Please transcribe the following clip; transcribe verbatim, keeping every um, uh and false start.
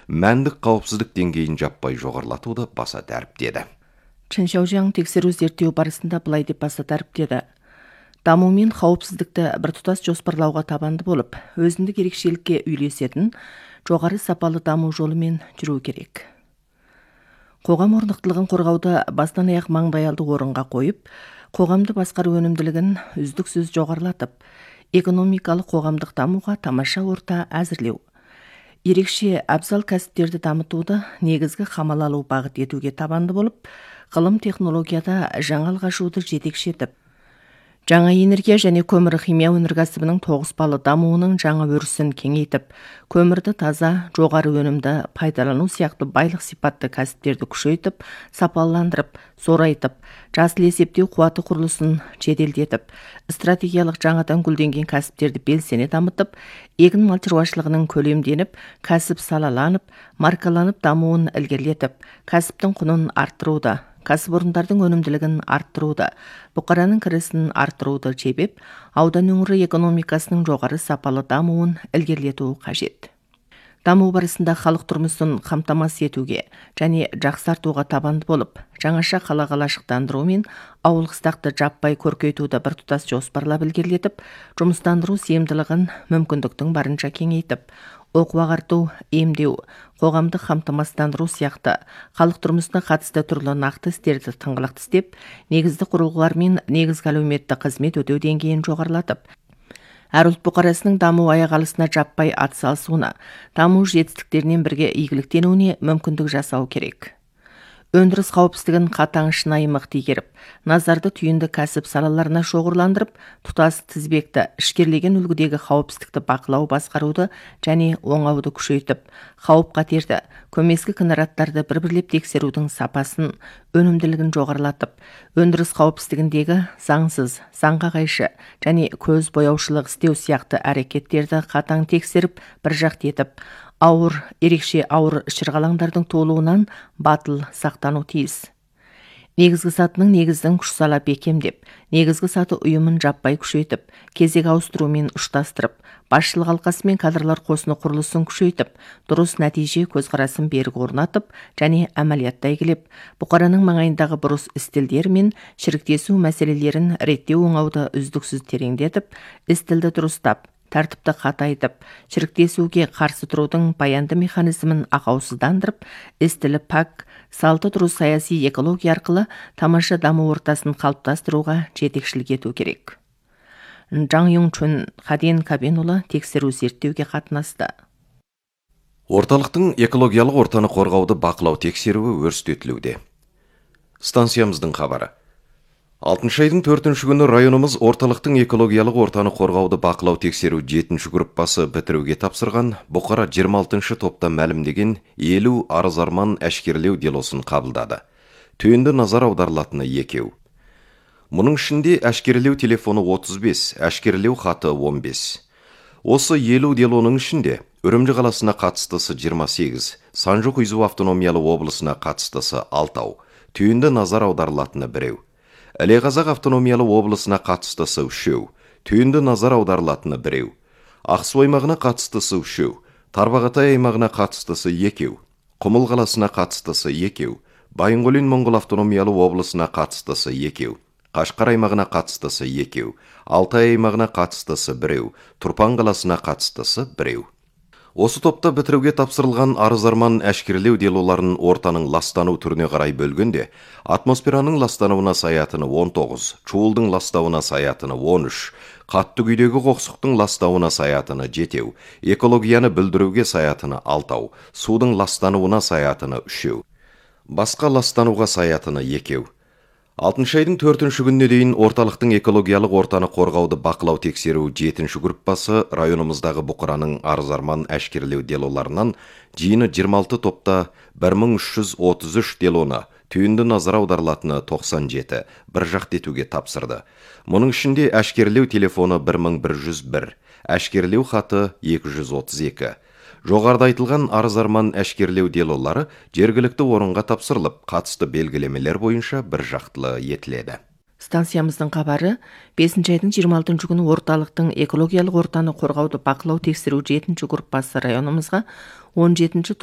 мәндік қауіпсіздік деңгейін жаппай жоғарылатуды баса дәріптеді. Чын Шаужаң тексеру зерттеу барысында былай деп баса дәріптеді. Даму мен қауіпсіздікті біртұтас жоспарлауға табанды болып, өзіндік ерекшелікке үйлесетін жоғары сапалы даму жолымен жүру керек. Қоғам орнықтылығын қорғауды бастан аяқ маңдайалды орынға қойып, қоғамды басқару өнімділігін үздіксіз жоғарылатып, экономикалық қоғамдық дамуға тамаша орта әзірлеу. Ерекше абзал кәсіптерді дамытуды негізгі қамал алу бағыт етуге табанды болып, ғылым технологияда жаңа алға ашуды жетекші етіп, жаңа энергия және көмір химия өнеркәсібінің тоғыспалы дамуының жаңа өрісін кеңейтіп, көмірді таза, жоғары өнімді пайдалану сияқты байлық сипатты кәсіптерді күшейтіп, сапаландырып, зорайтып, жасыл есептеу қуаты құрылысын жеделдетіп, стратегиялық жаңадан гүлденген кәсіптерді белсене дамытып, егін мал шаруашылығының көлемденіп, кәсіп салаланып, маркаланып дамуын ілгерілетіп, кәсіптің құнын арттыруды, кәсіпорындардың өнімділігін арттыруды, бұқараның кірісін арттыруды жебеп, аудан өңірі экономикасының жоғары сапалы дамуын ілгерілету қажет. Даму барысында халық тұрмысын қамтамасыз етуге және жақсартуға табанды болып, жаңаша қала қалашықтандыру мен ауыл қыстақты жаппай көркейтуді біртұтас жоспарлап ілгерілетіп, жұмыстандыру сыйымдылығын мүмкіндіктің барынша кеңейтіп, оқу ағарту, емдеу, қоғамдық қамтамасыздандыру сияқты халық тұрмысына қатысты түрлі нақты істерді тыңғылықты істеп, негізді құрылғылар мен негізгі әлеуметтік қызмет өтеу деңгейін жоғарылатып, әр ұлт бұқарасының даму аяқ алысына жаппай атсалысуына, даму жетістіктерінен бірге игіліктенуіне мүмкіндік жасау керек. Өндіріс қауіпсіздігін қатаң шынайы мықты игеріп, назарды түйінді кәсіп салаларына шоғырландырып, тұтас тізбекті, ішкерлеген үлгідегі қауіпсіздікті бақылау басқаруды және оңауды күшейтіп, қауіп қатерді, көмескі кінараттарды бір-бірлеп тексерудің сапасын, өнімділігін жоғарылатып, өндіріс қауіпсіздігіндегі заңсыз, заңға қайшы және көз бояушылық істеу сияқты әрекеттерді қатаң тексеріп, бір жақты етіп, ауыр, ерекше ауыр шырғалаңдардың толуынан батыл сақтану тиіс. Негізгі сатының негіздің күш сала бекемдеп, негізгі саты ұйымын жаппай күшейтіп, кезек ауыстырумен ұштастырып, басшылық алқасы мен кадрлар қосыны құрылысын күшейтіп, дұрыс нәтиже көзқарасын берік орнатып және әмәлияттай келіп, бұқараның маңайындағы бұрыс істілдер мен шіріктесу мәселелерін реттеу оңауды үздіксіз тереңдетіп, істілді дұрыстап, тәртіпті қатайтып, шіріктесуге қарсы тұрудың баянды механизмін ақаусыздандырып, істілі пак, салты дұрыс саяси экология арқылы тамаша даму ортасын қалыптастыруға жетекшілік ету керек. Жаң Юңчун Хаден Кабенұлы тексеру зерттеуге қатынасты. Орталықтың экологиялық ортаны қорғауды бақылау тексеруі өрістетілуде. Станциямыздың хабары. алтыншы айдың төртінші күні районымыз орталықтың экологиялық ортаны қорғауды бақылау тексеру жетінші группасы бітіруге тапсырған, Бұқара жиырма алтыншы топта мәлімдеген елу арыз-арман әшкерлеу делосын қабылдады. Түйінді назар аударылатыны екеу. Мұның ішінде әшкерлеу телефоны отыз бес, әшкерлеу хаты он бес. Осы елу делоның ішінде Үрімжі қаласына қатыстысы жиырма сегіз, Санжу-Құйзу автономиялы облысына қатыстысы алтау, түйінді назар аударылатыны біреу. Іле-Қазақ автономиялы облысына қатыстысы үшеу, түйінді назар аударылатыны біреу. Ақсу аймағына қатыстысы үшеу, Тарбағатай аймағына қатыстысы екеу, Құмыл қаласына қатыстысы екеу, Байынғолин Моңғол автономиялы облысына қатыстысы екеу, Қашқар аймағына қатыстысы екеу, Алтай аймағына қатыстысы біреу, Тұрпан қаласына қатыстысы біреу. Осы топта бітіруге тапсырылған арыз-арман әшкерлеу делоларын ортаның ластану түріне қарай бөлгенде, атмосфераның ластануына саятыны он тоғыз, чуылдың ластауына саятыны он үш, қатты күйдегі қоқсықтың ластауына саятыны жетеу, экологияны бүлдіруге саятыны алтау, судың ластануына саятыны үшеу, басқа ластануға саятыны екеу. алтыншы айдың төртінші күніне дейін орталықтың экологиялық ортаны қорғауды бақылау тексеру жетінші группасы районымыздағы бұқараның арыз-арман әшкерлеу делоларынан жиыны жиырма алты топта бір мың үш жүз отыз үш делоны, түйінді назар аударылатыны тоқсан жеті, бір жақты етуге тапсырды. Мұның ішінде әшкерлеу телефоны бір мың бір жүз бір, әшкерлеу хаты екі жүз отыз екі. Жоғарыда айтылған арыз-арман әшкерлеу делолары жергілікті орынға тапсырылып, қатысты белгілемелер бойынша бір жақтылы етіледі. Станциямыздың хабары бесінші айдың жиырма алтыншы күні орталықтың экологиялық ортаны қорғауды бақылау тексеру жетінші группасы районымызға он жетінші